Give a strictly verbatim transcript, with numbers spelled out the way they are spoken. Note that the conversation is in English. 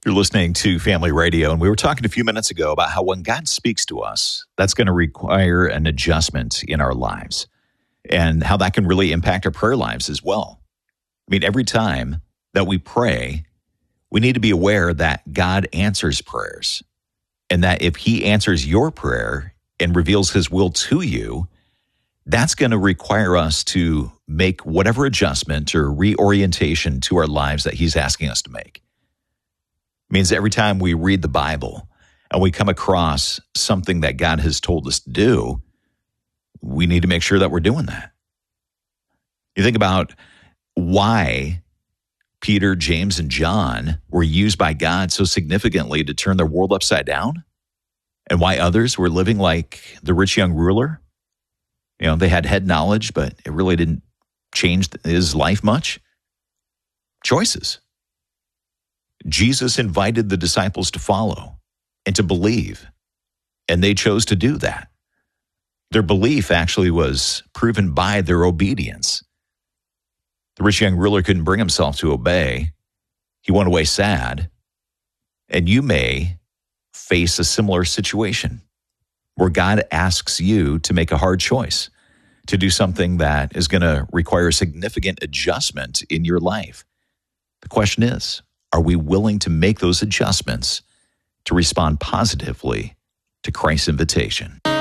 You're listening to Family Radio, and we were talking a few minutes ago about how when God speaks to us, that's going to require an adjustment in our lives and how that can really impact our prayer lives as well. I mean, every time that we pray, we need to be aware that God answers prayers and that if he answers your prayer and reveals his will to you, that's going to require us to make whatever adjustment or reorientation to our lives that he's asking us to make. It means every time we read the Bible and we come across something that God has told us to do, we need to make sure that we're doing that. You think about why Peter, James, and John were used by God so significantly to turn their world upside down, and why others were living like the rich young ruler. You know, they had head knowledge, but it really didn't change his life much. Choices. Jesus invited the disciples to follow and to believe, and they chose to do that. Their belief actually was proven by their obedience. The rich young ruler couldn't bring himself to obey. He went away sad, and you may face a similar situation where God asks you to make a hard choice, to do something that is going to require significant adjustment in your life. The question is, are we willing to make those adjustments to respond positively to Christ's invitation?